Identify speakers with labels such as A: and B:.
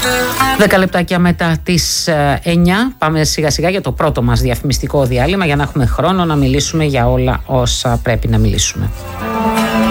A: 10 λεπτάκια μετά τις 9 πάμε σιγά σιγά για το πρώτο μας διαφημιστικό διάλειμμα για να έχουμε χρόνο να μιλήσουμε για όλα όσα πρέπει να μιλήσουμε.